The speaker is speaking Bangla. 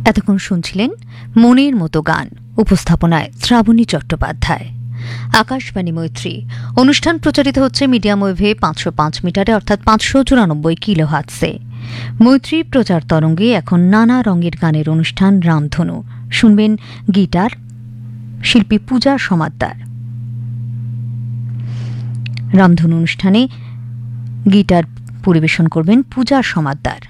এতক্ষণ শুনছিলেন মনের মতো গান, উপস্থাপনায় শ্রাবণী চট্টোপাধ্যায়। আকাশবাণী মৈত্রী অনুষ্ঠান প্রচারিত হচ্ছে মিডিয়াম ওয়েভে 505 মিটারে অর্থাৎ 594 কিলোহার্টজে। মৈত্রী প্রচার তরঙ্গে এখন নানা রঙের গানের অনুষ্ঠান রামধনু শুনবেন। গিটার শিল্পী পূজা সমাদ্দার। রামধনু অনুষ্ঠানে গিটার পরিবেশন করবেন পূজা সমাদ্দার।